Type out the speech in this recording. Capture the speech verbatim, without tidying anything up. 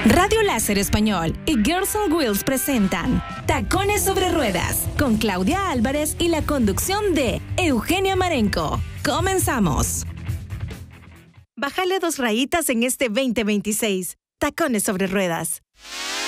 Radio Láser Español y Girls on Wheels presentan Tacones sobre Ruedas con Claudia Álvarez y la conducción de Eugenia Marenco. ¡Comenzamos! Bájale dos rayitas en este veinte veintiséis. Tacones sobre Ruedas.